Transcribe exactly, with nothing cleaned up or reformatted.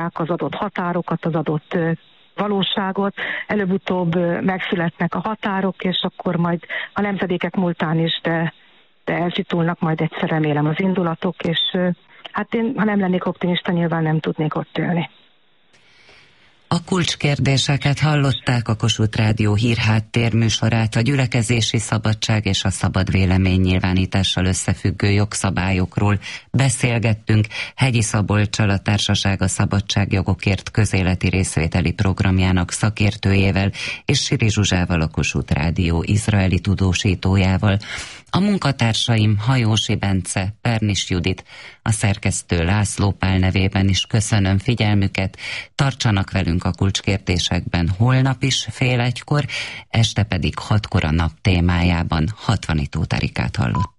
az adott határokat, az adott valóságot, előbb-utóbb megszületnek a határok, és akkor majd a nemzedékek múltán is, de, de elszitulnak majd egyszer, remélem, az indulatok, és hát én, ha nem lennék optimista, nyilván nem tudnék ott élni. A kulcskérdéseket hallották, a Kossuth Rádió hírháttér műsorát, a gyülekezési szabadság és a szabad véleménynyilvánítással összefüggő jogszabályokról beszélgettünk. Hegyi Szabolccsal, a Társaság a Szabadságjogokért közéleti részvételi programjának szakértőjével, és Siri Zsuzsával, a Kossuth Rádió izraeli tudósítójával. A munkatársaim Hajósi Bence, Pernis Judit, a szerkesztő László Pál nevében is köszönöm figyelmüket. Tartsanak velünk a kulcskérdésekben holnap is fél egykor, este pedig hatkor a nap témájában. Hatvanit Tóth Erikát hallott.